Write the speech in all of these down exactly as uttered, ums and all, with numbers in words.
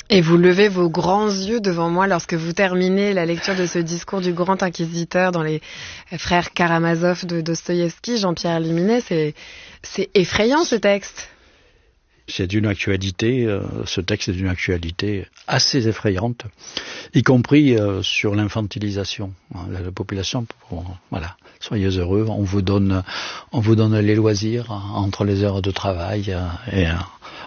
Et vous levez vos grands yeux devant moi lorsque vous terminez la lecture de ce discours du grand inquisiteur dans les frères Karamazov de Dostoïevski, Jean-Pierre Luminet. C'est, c'est effrayant ce texte. C'est d'une actualité, euh, ce texte est d'une actualité assez effrayante, y compris euh, sur l'infantilisation. La, la population, bon, voilà, soyez heureux, on vous donne, on vous donne les loisirs entre les heures de travail euh, et euh,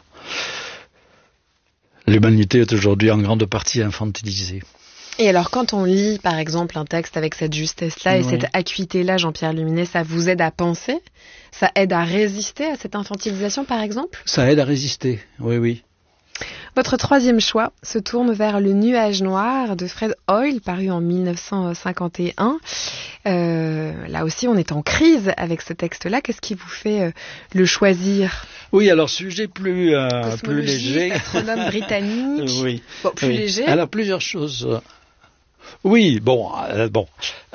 l'humanité est aujourd'hui en grande partie infantilisée. Et alors, quand on lit, par exemple, un texte avec cette justesse-là et oui. cette acuité-là, Jean-Pierre Luminet, ça vous aide à penser ? Ça aide à résister à cette infantilisation, par exemple ? Ça aide à résister, oui, oui. Votre troisième choix se tourne vers Le Nuage Noir de Fred Hoyle, paru en dix-neuf cent cinquante et un. Euh, là aussi, on est en crise avec ce texte-là. Qu'est-ce qui vous fait euh, le choisir ? Oui, alors sujet plus, euh, plus léger. Astronome britannique. oui. Bon, plus oui. léger. Alors, plusieurs choses. Oui, bon, euh, bon.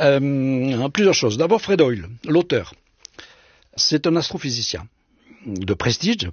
Euh, plusieurs choses. D'abord, Fred Hoyle, l'auteur. C'est un astrophysicien de prestige.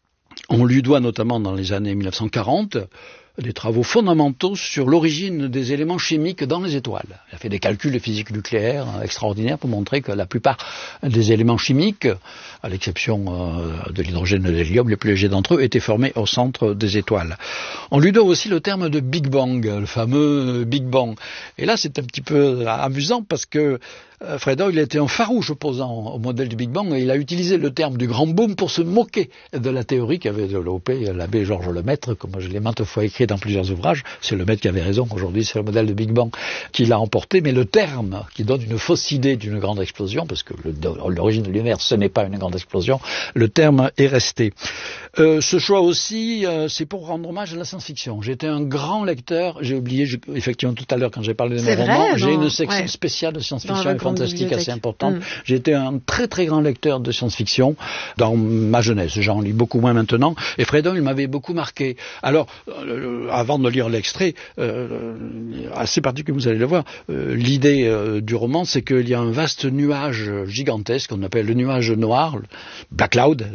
On lui doit notamment dans les années mille neuf cent quarante des travaux fondamentaux sur l'origine des éléments chimiques dans les étoiles. Il a fait des calculs de physique nucléaire extraordinaires pour montrer que la plupart des éléments chimiques, à l'exception euh, de l'hydrogène et de l'hélium, les plus légers d'entre eux, étaient formés au centre des étoiles. On lui doit aussi le terme de Big Bang, le fameux Big Bang. Et là, c'est un petit peu amusant parce que euh, Fred Hoyle était un farouche opposant au modèle du Big Bang et il a utilisé le terme du grand boom pour se moquer de la théorie qu'avait développée l'abbé Georges Lemaître, comme je l'ai maintes fois écrit dans plusieurs ouvrages. C'est Lemaître qui avait raison, aujourd'hui c'est le modèle de Big Bang qui l'a emporté, mais le terme qui donne une fausse idée d'une grande explosion, parce que le, l'origine de l'univers ce n'est pas une grande explosion, le terme est resté. Euh, ce choix aussi, euh, c'est pour rendre hommage à la science-fiction. J'étais un grand lecteur, j'ai oublié, je, effectivement tout à l'heure quand j'ai parlé de mes romans, j'ai une section ouais. spéciale de science-fiction et fantastique assez importante. Mmh. J'ai été un très très grand lecteur de science-fiction dans ma jeunesse, j'en lis beaucoup moins maintenant, et Fred Hoyle m'avait beaucoup marqué. Alors, euh, avant de lire l'extrait, euh, assez particulier, vous allez le voir, euh, l'idée euh, du roman, c'est qu'il y a un vaste nuage gigantesque, qu'on appelle le nuage noir, le Black Cloud,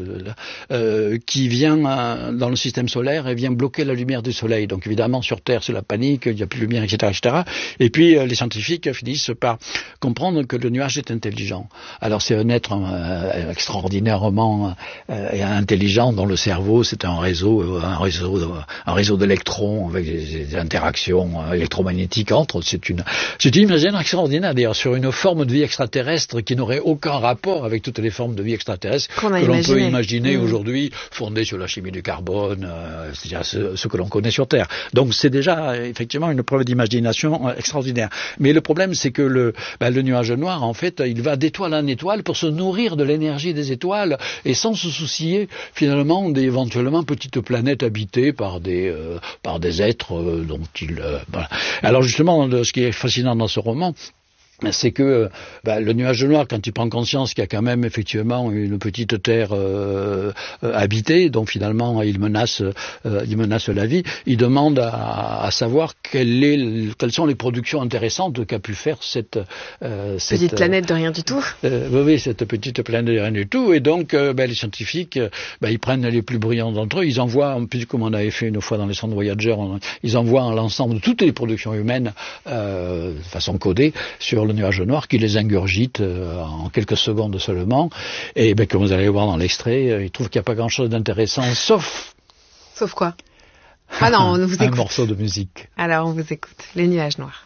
euh, qui vient euh, dans le système solaire et vient bloquer la lumière du soleil. Donc évidemment, sur Terre, c'est la panique, il n'y a plus de lumière, et cetera, et cetera. Et puis, euh, les scientifiques finissent par comprendre que le nuage est intelligent. Alors c'est un être euh, extraordinairement euh, intelligent dont le cerveau, c'est un réseau, un réseau, un réseau d'électrons avec des, des interactions électromagnétiques entre. C'est une, c'est une imaginaire extraordinaire d'ailleurs sur une forme de vie extraterrestre qui n'aurait aucun rapport avec toutes les formes de vie extraterrestres Qu'on que l'on imaginé. peut imaginer mmh. aujourd'hui, fondées sur la chimie du carbone, euh, c'est-à-dire ce, ce que l'on connaît sur Terre. Donc c'est déjà effectivement une preuve d'imagination euh, extraordinaire. Mais le problème, c'est que le, ben, le nuage noir, en fait, il va d'étoile en étoile pour se nourrir de l'énergie des étoiles et sans se soucier finalement d'éventuellement petites planètes habitées par des euh, par des êtres euh, dont il euh, voilà. Alors justement, ce qui est fascinant dans ce roman, c'est que bah, le nuage noir, quand il prend conscience qu'il y a quand même effectivement une petite terre euh, euh, habitée, dont finalement il menace, euh, il menace la vie, il demande à, à savoir quelle est, quelles sont les productions intéressantes qu'a pu faire cette, euh, cette petite planète de rien du tout. Euh, oui, cette petite planète de rien du tout. Et donc, euh, bah, les scientifiques, bah, ils prennent les plus brillants d'entre eux, ils envoient, un peu comme on avait fait une fois dans les sondes Voyager, on, ils envoient l'ensemble de toutes les productions humaines euh, de façon codée sur le nuage noir qui les ingurgite euh, en quelques secondes seulement. Et ben, comme vous allez voir dans l'extrait, euh, ils trouvent qu'il n'y a pas grand-chose d'intéressant, sauf... Sauf quoi ? Ah non, on vous écoute. Un morceau de musique. Alors, on vous écoute. Les nuages noirs.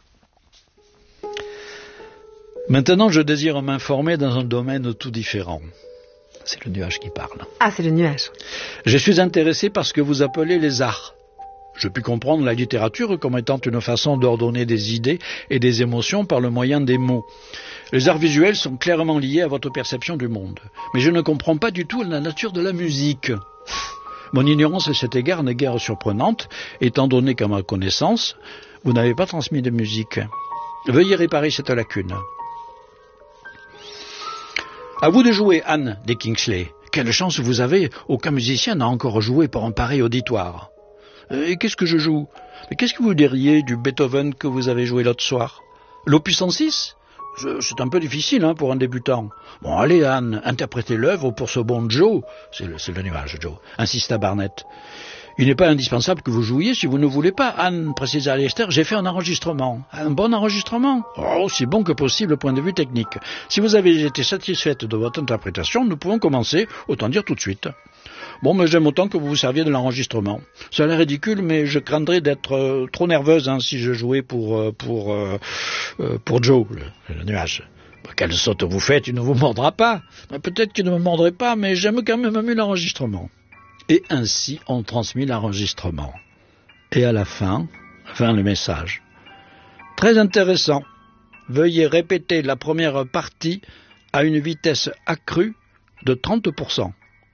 Maintenant, je désire m'informer dans un domaine tout différent. C'est le nuage qui parle. Ah, c'est le nuage. Je suis intéressé par ce que vous appelez les arts. Je puis comprendre la littérature comme étant une façon d'ordonner des idées et des émotions par le moyen des mots. Les arts visuels sont clairement liés à votre perception du monde. Mais je ne comprends pas du tout la nature de la musique. Mon ignorance à cet égard n'est guère surprenante, étant donné qu'à ma connaissance, vous n'avez pas transmis de musique. Veuillez réparer cette lacune. À vous de jouer, Anne, dit Kingsley. Quelle chance vous avez, aucun musicien n'a encore joué pour un pareil auditoire. Et qu'est-ce que je joue? Mais qu'est-ce que vous diriez du Beethoven que vous avez joué l'autre soir? L'opus cent six? C'est un peu difficile hein, pour un débutant. Bon, allez Anne, interprétez l'œuvre pour ce bon Joe. C'est le, c'est le nuage, Joe. Insista Barnett. Il n'est pas indispensable que vous jouiez si vous ne voulez pas. Anne précisa à Esther, j'ai fait un enregistrement. Un bon enregistrement? Oh, aussi bon que possible au point de vue technique. Si vous avez été satisfaite de votre interprétation, nous pouvons commencer, autant dire tout de suite. Bon, mais j'aime autant que vous vous serviez de l'enregistrement. Ça a l'air ridicule, mais je craindrais d'être euh, trop nerveuse hein, si je jouais pour, euh, pour, euh, euh, pour Joe, le, le nuage. Quelle saute vous faites, il ne vous mordra pas. Peut-être qu'il ne me mordrait pas, mais j'aime quand même mieux l'enregistrement. Et ainsi, on transmit l'enregistrement. Et à la fin, vint le message. Très intéressant. Veuillez répéter la première partie à une vitesse accrue de trente pour cent.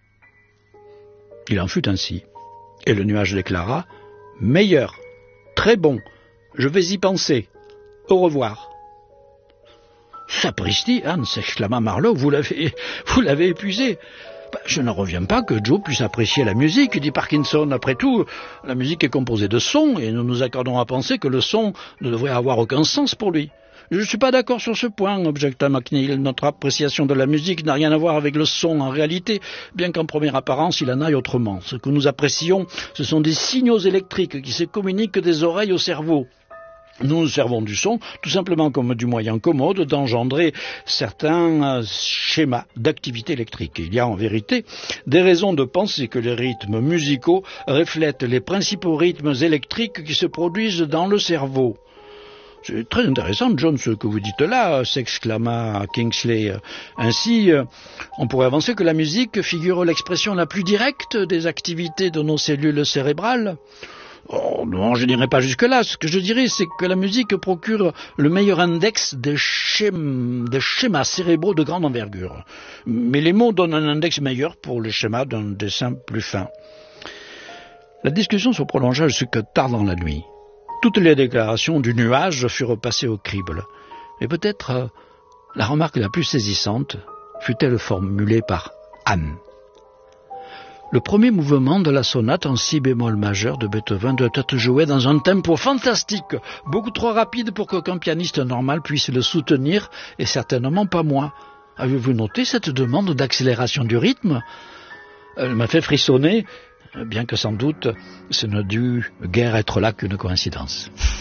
Il en fut ainsi. Et le nuage déclara « Meilleur, très bon, je vais y penser. Au revoir. » Sapristi, Anne, s'exclama Marlowe, vous l'avez, vous l'avez épuisé. Ben, je ne reviens pas que Joe puisse apprécier la musique, dit Parkinson. Après tout, la musique est composée de sons, et nous nous accordons à penser que le son ne devrait avoir aucun sens pour lui. Je ne suis pas d'accord sur ce point, objecta McNeil. Notre appréciation de la musique n'a rien à voir avec le son en réalité, bien qu'en première apparence il en aille autrement. Ce que nous apprécions, ce sont des signaux électriques qui se communiquent des oreilles au cerveau. Nous nous servons du son tout simplement comme du moyen commode d'engendrer certains schémas d'activité électrique. Il y a en vérité des raisons de penser que les rythmes musicaux reflètent les principaux rythmes électriques qui se produisent dans le cerveau. C'est très intéressant, John, ce que vous dites là, s'exclama Kingsley. Ainsi, on pourrait avancer que la musique figure l'expression la plus directe des activités de nos cellules cérébrales. Oh, non, je n'irai pas jusque-là. Ce que je dirais, c'est que la musique procure le meilleur index des, schém- des schémas cérébraux de grande envergure. Mais les mots donnent un index meilleur pour les schémas d'un dessin plus fin. La discussion se prolongea jusque tard dans la nuit. Toutes les déclarations du nuage furent passées au crible. Et peut-être euh, la remarque la plus saisissante fut-elle formulée par Anne. Le premier mouvement de la sonate en si bémol majeur de Beethoven doit être joué dans un tempo fantastique, beaucoup trop rapide pour qu'aucun pianiste normal puisse le soutenir, et certainement pas moi. Avez-vous noté cette demande d'accélération du rythme? Elle m'a fait frissonner, bien que sans doute ce ne dut guère être là qu'une coïncidence.